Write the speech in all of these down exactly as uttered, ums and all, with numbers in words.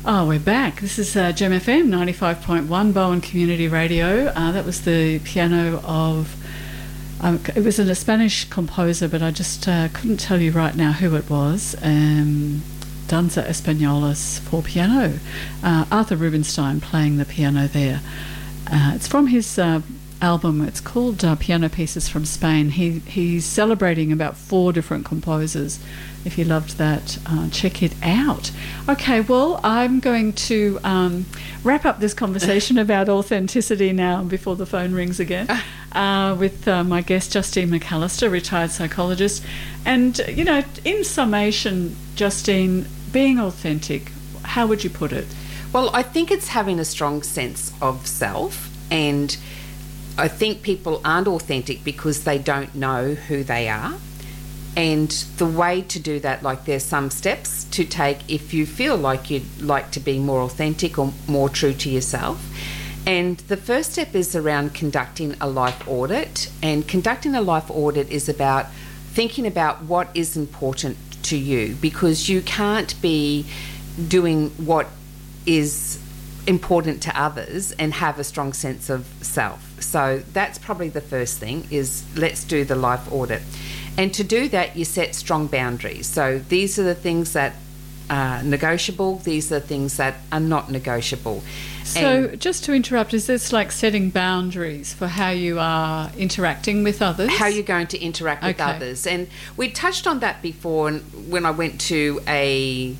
Oh, we're back. This is uh, Gem F M ninety-five point one, Bowen Community Radio. Uh, that was the piano of, um, it was a Spanish composer, but I just uh, couldn't tell you right now who it was. Um, Danza Españolas for piano. Uh, Arthur Rubinstein playing the piano there. Uh, it's from his uh, album. It's called uh, Piano Pieces from Spain. He He's celebrating about four different composers. If you loved that, uh, check it out. Okay, well, I'm going to um, wrap up this conversation about authenticity now before the phone rings again uh, with uh, my guest, Justine McAllister, retired psychologist. And, you know, in summation, Justine, being authentic, how would you put it? Well, I think it's having a strong sense of self, and I think people aren't authentic because they don't know who they are. And the way to do that, like there's some steps to take if you feel like you'd like to be more authentic or more true to yourself. And the first step is around conducting a life audit. And conducting a life audit is about thinking about what is important to you, because you can't be doing what is important to others and have a strong sense of self. So that's probably the first thing, is let's do the life audit. And to do that, you set strong boundaries. So these are the things that are negotiable, these are the things that are not negotiable. So And just to interrupt, is this like setting boundaries for how you are interacting with others? how you're going to interact with Okay. others. And we touched on that before, and when I went to a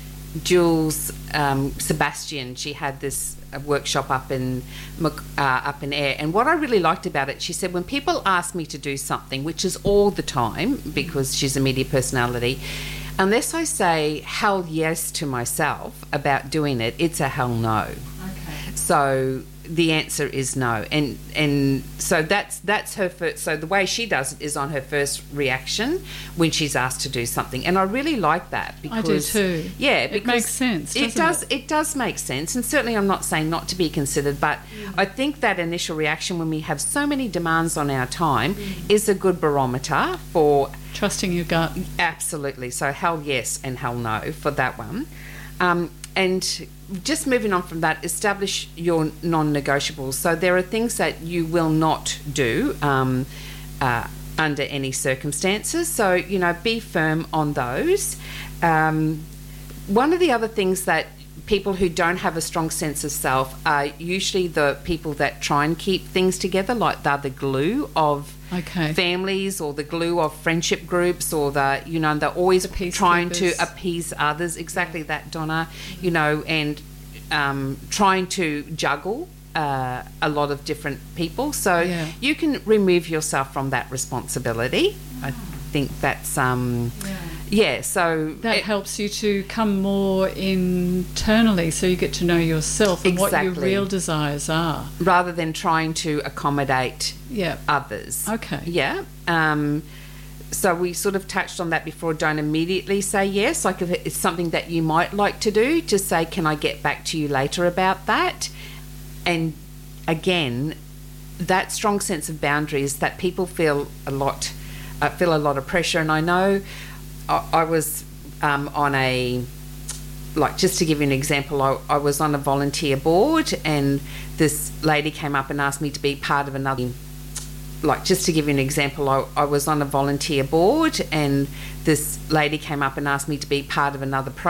Jules um, Sebastian, she had this uh, workshop up in Mc- uh, up in Ayr, and what I really liked about it, she said, when people ask me to do something, which is all the time because she's a media personality, unless I say hell yes to myself about doing it, it's a hell no. Okay. So the answer is no, and and so that's that's her first. So the way she does it is on her first reaction when she's asked to do something, and I really like that because I do too. Yeah, It because makes sense, It doesn't does. it? It does make sense, and certainly I'm not saying not to be considered, but I think that initial reaction when we have so many demands on our time is a good barometer for Trusting your gut. absolutely. So hell yes and hell no for that one. Um, and just moving on from that, establish your non-negotiables. So there are things that you will not do um, uh, under any circumstances. So, you know, be firm on those. Um, one of the other things that people who don't have a strong sense of self are usually the people that try and keep things together, like they're the glue of Okay. families or the glue of friendship groups, or the, you know, they're always The trying to peacekeepers. appease others. Exactly that, Donna. You know, and um, trying to juggle uh, a lot of different people. So Yeah. you can remove yourself from that responsibility. I think that's um, yeah. So That it- helps you to come more internally, so you get to know yourself and what your Exactly. real desires are. rather than trying to accommodate Yeah. others. Okay. Yeah. Um, so we sort of touched on that before. Don't immediately say yes. Like if it's something that you might like to do, just say, can I get back to you later about that? And again, that strong sense of boundaries that people feel a lot, uh, feel a lot of pressure. And I know I, I was um, on a, like, just to give you an example, I, I was on a volunteer board, and this lady came up and asked me to be part of another, like, just to give you an example, I, I was on a volunteer board, and this lady came up and asked me to be part of another program.